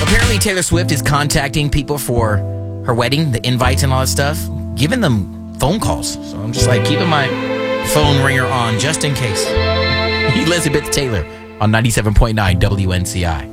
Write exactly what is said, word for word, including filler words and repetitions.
Apparently, Taylor Swift is contacting people for her wedding, the invites and all that stuff, giving them phone calls. So I'm just like keeping my phone ringer on just in case. Elizabeth Taylor on ninety-seven point nine W N C I.